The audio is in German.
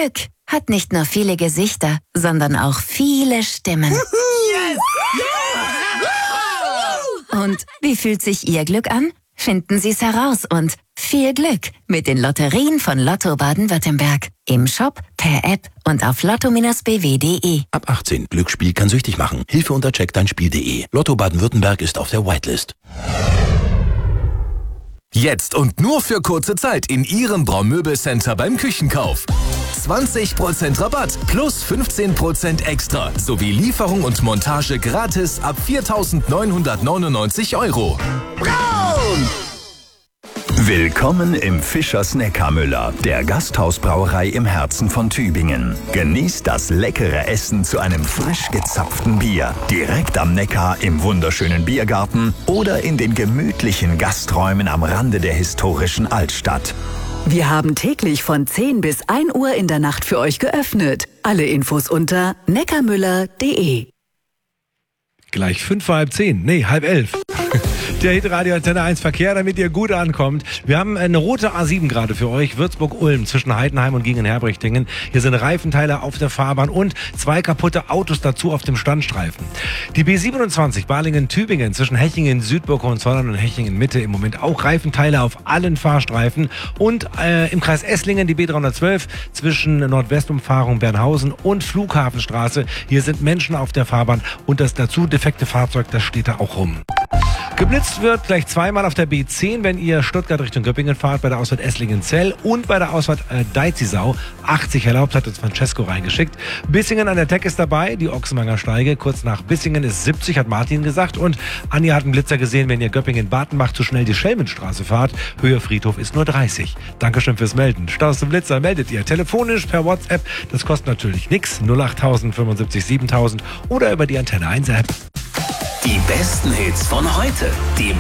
Glück hat nicht nur viele Gesichter, sondern auch viele Stimmen. Yes! Und wie fühlt sich Ihr Glück an? Finden Sie es heraus und viel Glück mit den Lotterien von Lotto Baden-Württemberg. Im Shop, per App und auf lotto-bw.de. Ab 18. Glücksspiel kann süchtig machen. Hilfe unter checkdeinspiel.de. Lotto Baden-Württemberg ist auf der Whitelist. Jetzt und nur für kurze Zeit in Ihrem Braumöbelcenter beim Küchenkauf. 20% Rabatt plus 15% extra sowie Lieferung und Montage gratis ab 4.999 €. Braun! Willkommen im Fischers Neckarmüller, der Gasthausbrauerei im Herzen von Tübingen. Genießt das leckere Essen zu einem frisch gezapften Bier, direkt am Neckar im wunderschönen Biergarten oder in den gemütlichen Gasträumen am Rande der historischen Altstadt. Wir haben täglich von 10 bis 1 Uhr in der Nacht für euch geöffnet. Alle Infos unter neckarmüller.de. Gleich 9:05, nee, 9:30. Der Hitradio Antenne 1 Verkehr, damit ihr gut ankommt. Wir haben eine rote A7 gerade für euch. Würzburg-Ulm zwischen Heidenheim und Gingen-Herbrechtingen. Hier sind Reifenteile auf der Fahrbahn und 2 kaputte Autos dazu auf dem Standstreifen. Die B27 Balingen-Tübingen zwischen Hechingen-Südburg und Zollern und Hechingen-Mitte im Moment auch Reifenteile auf allen Fahrstreifen. Und im Kreis Esslingen die B312 zwischen Nordwestumfahrung Bernhausen und Flughafenstraße. Hier sind Menschen auf der Fahrbahn und das dazu defekte Fahrzeug, das steht da auch rum. Geblitzt wird gleich zweimal auf der B10, wenn ihr Stuttgart Richtung Göppingen fahrt, bei der Ausfahrt Esslingen-Zell und bei der Ausfahrt Deizisau. 80 erlaubt, hat uns Francesco reingeschickt. Bissingen an der Teck ist dabei, die Ochsenmanger Steige. Kurz nach Bissingen ist 70, hat Martin gesagt. Und Anja hat einen Blitzer gesehen, wenn ihr Göppingen-Bartenbach zu schnell die Schelmenstraße fahrt. Höhe Friedhof ist nur 30. Dankeschön fürs Melden. Staus zum Blitzer meldet ihr telefonisch per WhatsApp. Das kostet natürlich nichts. 08000 75 7000 oder über die Antenne 1 App. Die besten Hits von heute. Die